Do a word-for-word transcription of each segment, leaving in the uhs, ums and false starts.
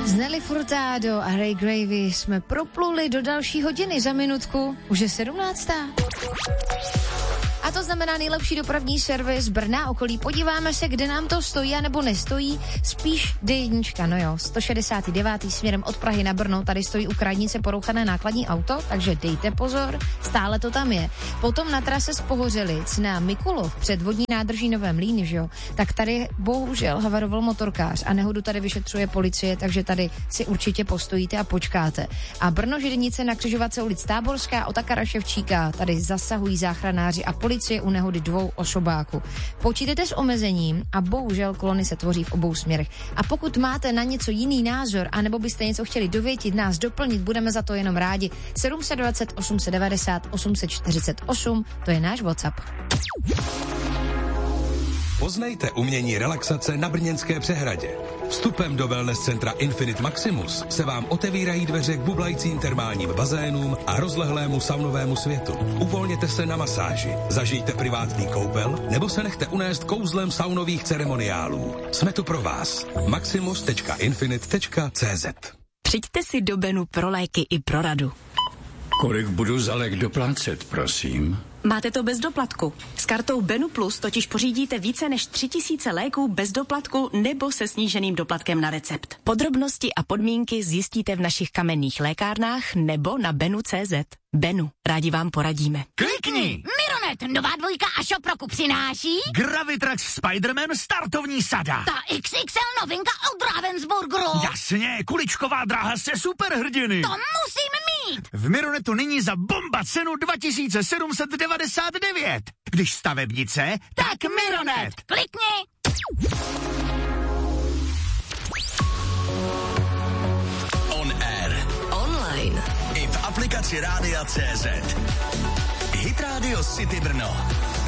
Nelly Furtado a Ray Gravy jsme propluli do další hodiny. Za minutku už je sedmnáctá. A to znamená nejlepší dopravní servis Brna okolí. Podíváme se, kde nám to stojí a nebo nestojí. Spíš D jedna, no jo, sto šedesát devět směrem od Prahy na Brno. Tady stojí u krajnice porouchané nákladní auto, takže dejte pozor, stále to tam je. Potom na trase z Pohořelic na Mikulov před vodní nádrží Nové Mlýny, že jo, tak tady bohužel havaroval motorkář a nehodu tady vyšetřuje policie, takže tady si určitě postojíte a počkáte. A Brno Židenice na křižovatce ulic Táborská, Otakara Ševčíka, tady zasahují záchranáři a policie u nehody dvou osobáků. Počítejte s omezením a bohužel kolony se tvoří v obou směrech. A pokud máte na něco jiný názor, anebo byste něco chtěli dovětit, nás doplnit, budeme za to jenom rádi. sedm set dvacet, osm set devadesát, osm set čtyřicet osm, to je náš WhatsApp. Poznejte umění relaxace na Brněnské přehradě. Vstupem do wellness centra Infinite Maximus se vám otevírají dveře k bublajícím termálním bazénům a rozlehlému saunovému světu. Uvolněte se na masáži, zažijte privátní koupel nebo se nechte unést kouzlem saunových ceremoniálů. Jsme tu pro vás. maximus tečka infinite tečka cé zet. Přijďte si do Benu pro léky i pro radu. Kolik budu za lék doplácet, prosím? Máte to bez doplatku. S kartou Benu Plus totiž pořídíte více než tři tisíce léků bez doplatku nebo se sníženým doplatkem na recept. Podrobnosti a podmínky zjistíte v našich kamenných lékárnách nebo na benu tečka cé zet. Benu, rádi vám poradíme. Klikni! Mironet, nová dvojka a Shop roku přináší Gravitrax Spider-Man startovní sada. ta iks iks el novinka od Ravensburgeru. Jasně, kuličková dráha se superhrdiny. To musím mít. V Mironetu nyní za bomba cenu dva tisíce sedm set devadesát devět. Když stavebnice, tak Mironet. Klikni. On air. Online. I v aplikaci Rádia tečka cé zet. Hit Radio City Brno.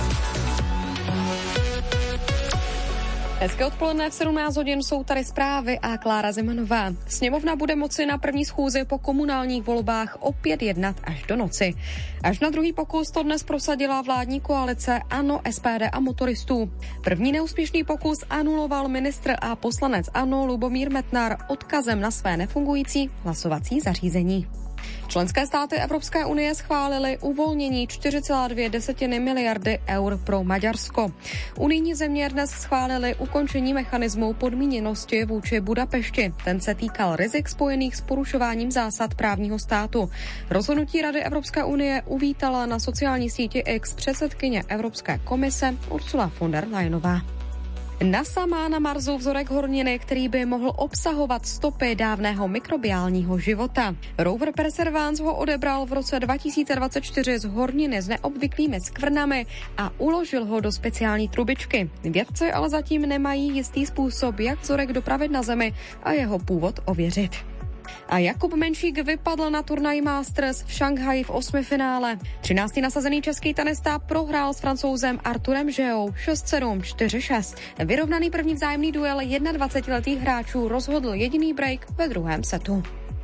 Hezké odpoledne, v sedmnáct hodin jsou tady zprávy a Klára Zemanová. Sněmovna bude moci na první schůzi po komunálních volbách opět jednat až do noci. Až na druhý pokus to dnes prosadila vládní koalice ANO, es pé dé a motoristů. První neúspěšný pokus anuloval ministr a poslanec ANO Lubomír Metnar odkazem na své nefungující hlasovací zařízení. Členské státy Evropské unie schválily uvolnění čtyři celé dvě desetiny miliardy eur pro Maďarsko. Unijní země dnes schválily ukončení mechanismu podmíněnosti vůči Budapešti. Ten se týkal rizik spojených s porušováním zásad právního státu. Rozhodnutí Rady Evropské unie uvítala na sociální síti X předsedkyně Evropské komise Ursula von der Leyenová. NASA má na Marsu vzorek horniny, který by mohl obsahovat stopy dávného mikrobiálního života. Rover Perseverance ho odebral v roce dva tisíce dvacet čtyři z horniny s neobvyklými skvrnami a uložil ho do speciální trubičky. Vědci ale zatím nemají jistý způsob, jak vzorek dopravit na Zemi a jeho původ ověřit. A Jakub Menšík vypadl na turnaji Masters v Šanghaji v osmifinále. třináctý nasazený český tenista prohrál s Francouzem Arturem Žeou šest sedm, čtyři šest. Vyrovnaný první vzájemný duel dvacetiletých hráčů rozhodl jediný break ve druhém setu.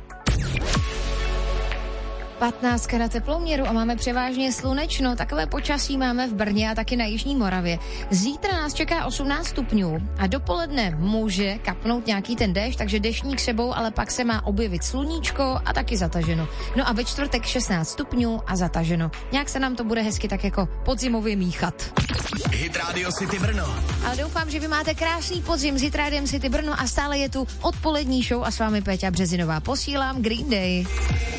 patnáct na teploměru a máme převážně slunečno. Takové počasí máme v Brně a taky na Jižní Moravě. Zítra nás čeká osmnáct stupňů a dopoledne může kapnout nějaký ten déšť, takže deštník sebou, ale pak se má objevit sluníčko a taky zataženo. No a ve čtvrtek šestnáct stupňů a zataženo. Nějak se nám to bude hezky tak jako podzimově míchat. Hit Radio City Brno. Ale doufám, že vy máte krásný podzim s Hit Rádiem City Brno a stále je tu odpolední show a s vámi Péťa Březinová. Posílám Green Day.